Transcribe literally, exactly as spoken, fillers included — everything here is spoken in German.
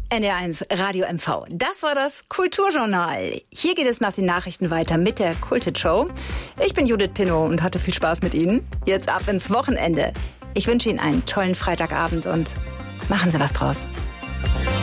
N D R eins Radio M V. Das war das Kulturjournal. Hier geht es nach den Nachrichten weiter mit der Kultet-Show. Ich bin Judith Pinnow und hatte viel Spaß mit Ihnen. Jetzt ab ins Wochenende. Ich wünsche Ihnen einen tollen Freitagabend und machen Sie was draus.